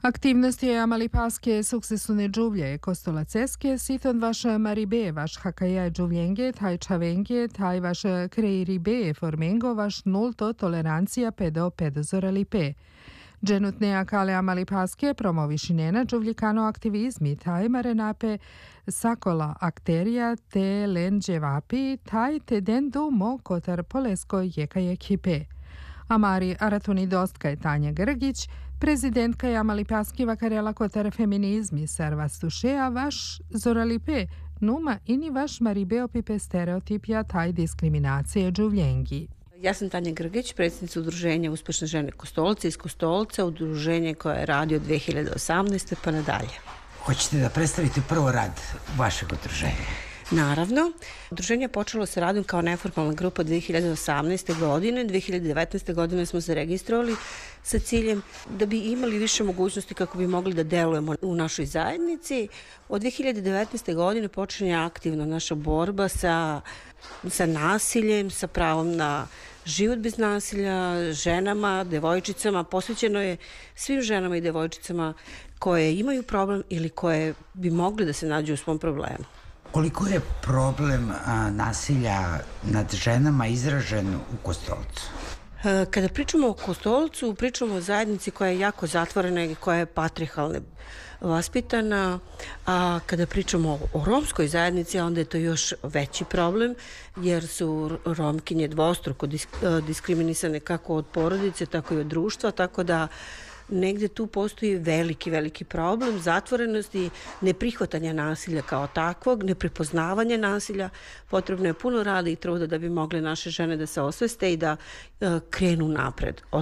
Aktivnosti Amalipaske sukcesune džuvlje, kostolaceske, siton vaš maribe, vaš hakaja džuvljenge, taj čavenge, taj vaš kreiribe, formengo, vaš nulto tolerancija pedo pedozoralipe. Dženutne kale Amalipaske promovišinena džuvljikano aktivizmi, taj marenape sakola akterija te lenđevapi, taj te dendu mo kotar polesko jekaje kipe. Amari Aratuni Dostka je Tanja Grgić, prezidentka je Amalipaski vakarela kotar feminizmi sarvastušeja vaš zoralipe, numa ini vaš maribeo pipe stereotipija taj diskriminacije džuvljengi. Ja sam Tanja Grgić, predsjednica udruženja Uspešne žene Kostolca iz Kostolca, udruženje koje radi od 2018. pa nadalje. Hoćete da predstavite prvo rad vašeg udruženja? Naravno, udruženje je počelo sa radom kao neformalna grupa 2018. godine. 2019. godine smo se registrovali sa ciljem da bi imali više mogućnosti kako bi mogli da delujemo u našoj zajednici. Od 2019. godine počinje aktivno naša borba sa nasiljem, sa pravom na život bez nasilja, ženama, devojčicama. Posvećeno je svim ženama i devojčicama koje imaju problem ili koje bi mogli da se nađu u svom problemu. Koliko je problem nasilja nad ženama izražen u Kostolcu? Kada pričamo o Kostolcu, pričamo o zajednici koja je jako zatvorena i koja je patrijarhalno vaspitana, a kada pričamo o romskoj zajednici, onda je to još veći problem, jer su romkinje dvostruko diskriminisane kako od porodice, tako i od društva, tako da negde tu postoji veliki problem zatvorenosti, neprihvatanja nasilja kao takvog, neprepoznavanje nasilja. Potrebno je puno rada i truda da bi mogle naše žene da se osveste i da krenu napred.